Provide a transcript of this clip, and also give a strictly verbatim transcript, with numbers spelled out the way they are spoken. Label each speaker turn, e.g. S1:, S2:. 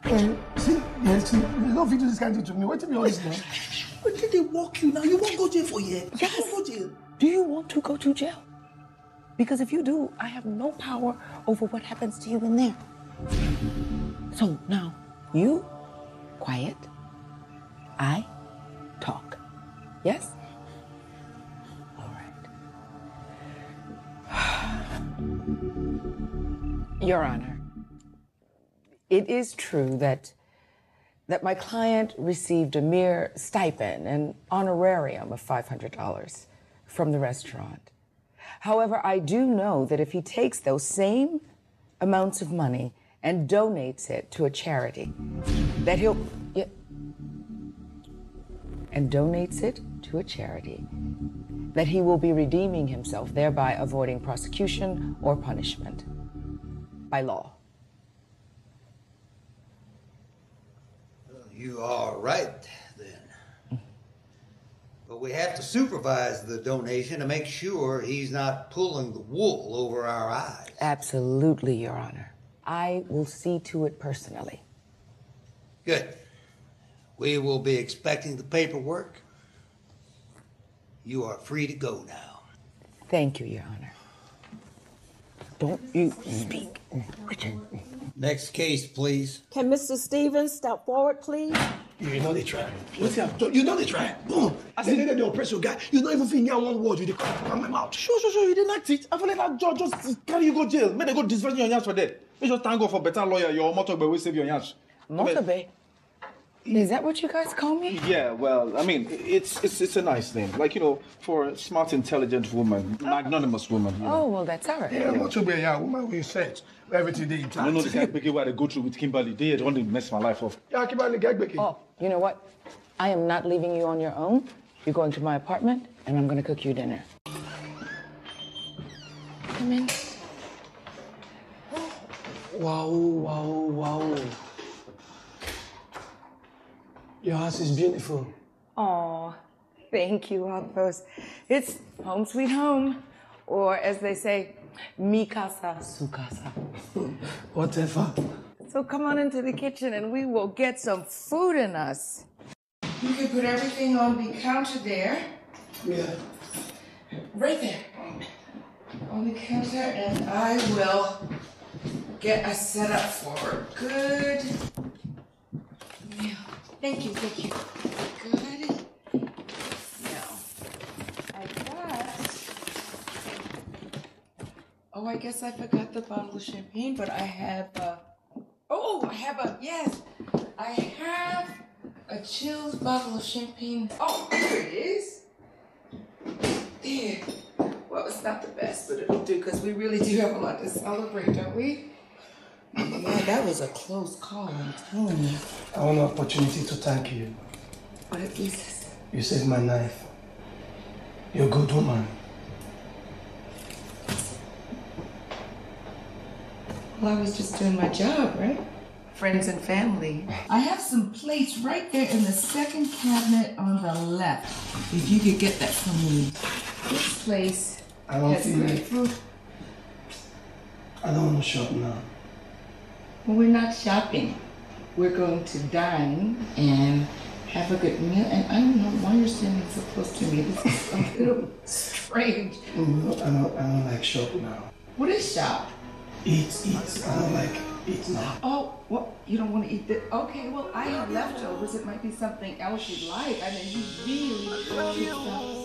S1: Uh, see, yes, see, you don't fit do this kind of thing to me. Wait till me honest now.
S2: But did they walk you now? You won't go jail for a year.
S3: Yes.
S2: You won't go jail.
S3: Do you want to go to jail? Because if you do, I have no power over what happens to you in there. So now, you quiet, I talk. Yes? All right. Your Honor, it is true that that my client received a mere stipend, an honorarium of five hundred dollars from the restaurant. However, I do know that if he takes those same amounts of money and donates it to a charity, that he'll, yeah, and donates it to a charity, that he will be redeeming himself, thereby avoiding prosecution or punishment by law.
S4: You are right, then. But we have to supervise the donation to make sure he's not pulling the wool over our eyes.
S3: Absolutely, Your Honor. I will see to it personally.
S4: Good. We will be expecting the paperwork. You are free to go now.
S3: Thank you, Your Honor. Don't you speak, Richard.
S4: Next case, please.
S5: Can Mister Stevens step forward, please?
S1: You know they try. What's up? You know they try. Boom. I said they oppress your guy. You don't even think me one word with the crap on my mouth.
S2: Sure, sure, sure. You didn't act it. I feel like that judge just carry you go jail. May they go disverse your hands for that. May just thank God for better lawyer. Your motorbike will save your hands.
S3: Motorbike? Is that what you guys call me?
S2: Yeah, well, I mean, it's it's it's a nice name. Like, you know, for a smart, intelligent woman, magnanimous woman. You know.
S3: Oh, well, that's all right.
S1: Yeah, what to be a young woman we search everything they
S2: I don't know the guy big what I go through with Kimberly. They don't want to mess my life up.
S1: Yeah, Kimberly, get back.
S3: Oh, you know what? I am not leaving you on your own. You're going to my apartment, and I'm going to cook you dinner. Come in.
S1: Wow, wow, wow. Your house is beautiful.
S3: Oh, thank you, Alphonse. It's home sweet home. Or as they say, mi casa, su casa.
S1: Whatever.
S3: So come on into the kitchen and we will get some food in us. You can put everything on the counter there.
S1: Yeah.
S3: Right there. On the counter, and I will get us set up for a good meal. Thank you, thank you. Good. Now, I got... Oh, I guess I forgot the bottle of champagne, but I have a... Oh, I have a... Yes, I have a chilled bottle of champagne. Oh, here it is. There. Well, it's not the best, but it'll do, because we really do have a lot to celebrate, don't we? Man, that was a close call, I'm telling you.
S1: I want an opportunity to thank you.
S3: What is this?
S1: You saved my life. You're a good woman.
S3: Well, I was just doing my job, right? Friends and family. I have some plates right there in the second cabinet on the left. If you could get that for me. This place
S1: I don't
S3: has
S1: feel
S3: great
S1: like...
S3: food.
S1: I don't want to shop now.
S3: Well, we're not shopping. We're going to dine and have a good meal. And I don't know why you're standing so close to me. This is a little strange.
S1: No, I don't, I don't like shop now.
S3: What is shop?
S1: Eat, eat. I don't like eat now.
S3: Oh, well, you don't want to eat this? Okay, well, I have leftovers. It might be something else you'd like. I mean, you really should stop